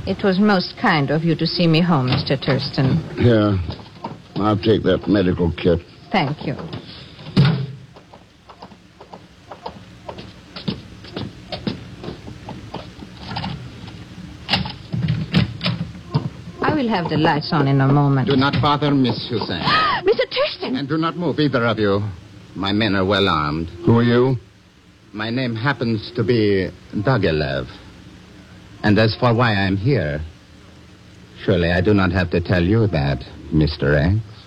It was most kind of you to see me home, Mr. Thurston. Here, I'll take that medical kit. Thank you. I will have the lights on in a moment. Do not bother, Miss Hussein. Mr. Thurston! And do not move, either of you. My men are well armed. Who are you? My name happens to be Dogilev. And as for why I'm here, surely I do not have to tell you that, Mr. X.